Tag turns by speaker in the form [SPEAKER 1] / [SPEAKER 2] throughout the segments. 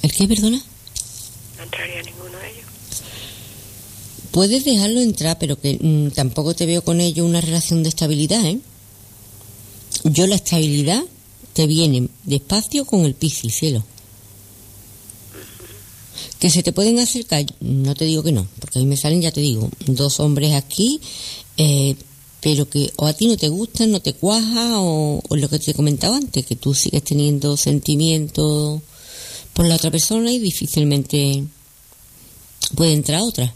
[SPEAKER 1] ¿El qué, perdona?
[SPEAKER 2] No entraría ninguno de ellos.
[SPEAKER 1] Puedes dejarlo entrar, pero que tampoco te veo con ello una relación de estabilidad, ¿eh? Yo la estabilidad te viene despacio con el Piscis, cielo. Que se te pueden acercar, no te digo que no, porque a mí me salen, ya te digo, 2 hombres aquí, pero que o a ti no te gustan, no te cuaja, o lo que te comentaba antes, que tú sigues teniendo sentimientos por la otra persona y difícilmente puede entrar otra.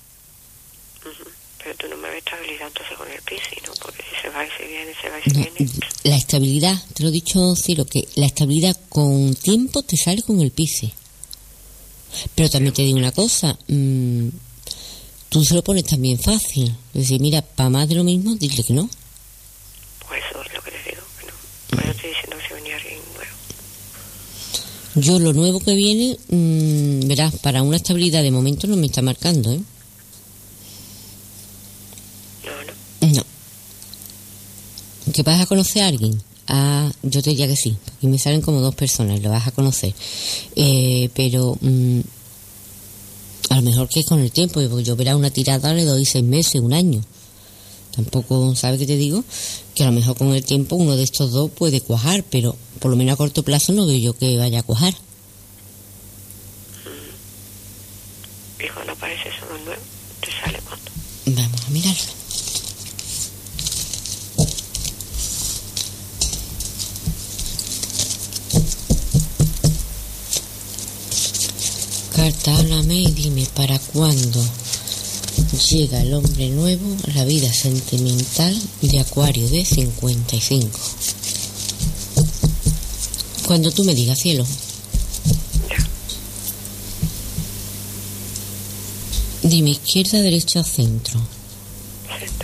[SPEAKER 2] Pero tú no me ves estabilidad entonces con el Piscis, ¿no? Porque si se va y se viene, se va y se viene.
[SPEAKER 1] La estabilidad, te lo he dicho, Ciro, que la estabilidad con tiempo te sale con el Piscis. Pero también te digo una cosa, tú se lo pones también fácil. Es decir, mira, para más de lo mismo, dile que no.
[SPEAKER 2] Pues eso es lo que te digo, que no. Pues yo estoy diciendo que si venía alguien nuevo.
[SPEAKER 1] Yo lo nuevo que viene, verás, para una estabilidad de momento no me está marcando, ¿eh? No. ¿Que vas a conocer a alguien? Ah, yo te diría que sí, porque me salen como 2 personas, lo vas a conocer. Pero a lo mejor que es con el tiempo, porque yo verá una tirada le doy 6 meses, 1 año. Tampoco, ¿sabes qué te digo? Que a lo mejor con el tiempo uno de estos 2 puede cuajar, pero por lo menos a corto plazo no veo yo que vaya a cuajar.
[SPEAKER 2] ¿Y cuando aparece eso de nuevo? ¿Te sale cuándo?
[SPEAKER 1] Vamos a mirarlo. Carta, háblame y dime para cuándo llega el hombre nuevo a la vida sentimental de Acuario de 55. Cuando tú me digas, cielo.
[SPEAKER 2] Ya.
[SPEAKER 1] Dime, izquierda, derecha o centro.